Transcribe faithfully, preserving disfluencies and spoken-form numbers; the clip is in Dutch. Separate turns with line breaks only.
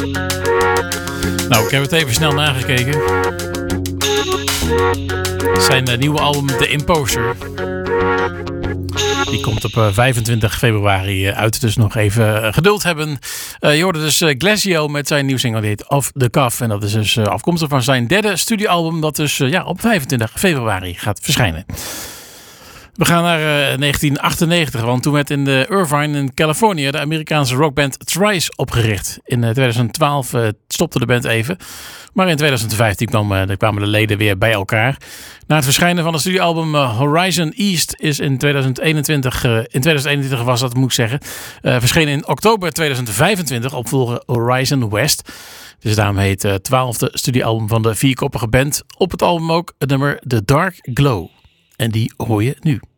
Nou, ik heb het even snel nagekeken. Zijn uh, nieuwe album The Imposter. Die komt op uh, vijfentwintig februari uh, uit. Dus nog even uh, geduld hebben. Uh, je hoorde dus uh, Glacio met zijn nieuwe single. Die heet Off the Cuff. En dat is dus uh, afkomstig van zijn derde studioalbum. Dat dus uh, ja, op vijfentwintig februari gaat verschijnen. We gaan naar uh, negentien achtennegentig, want toen werd in de Irvine in Californië de Amerikaanse rockband Thrice opgericht. In uh, twintig twaalf uh, stopte de band even, maar in twintig vijftien kwam, uh, kwamen de leden weer bij elkaar. Na het verschijnen van het studioalbum uh, Horizon East is in twintig eenentwintig, uh, in twintig eenentwintig was dat moet ik zeggen, uh, verschenen in oktober twintig vijfentwintig opvolger Horizon West. Dus daarom heet het uh, twaalfde studioalbum van de vierkoppige band. Op het album ook het nummer The Dark Glow. En die hoor je nu.